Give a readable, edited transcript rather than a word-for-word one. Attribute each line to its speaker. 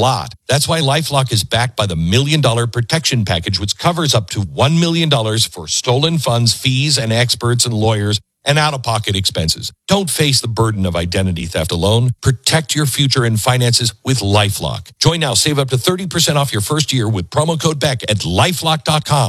Speaker 1: lot. That's why LifeLock is backed by the $1 Million Protection Package, which covers up to $1 million for stolen funds, fees, and experts and lawyers, and out-of-pocket expenses. Don't face the burden of identity theft alone. Protect your future and finances with LifeLock. Join now. Save up to 30% off your first year with promo code BECK at LifeLock.com.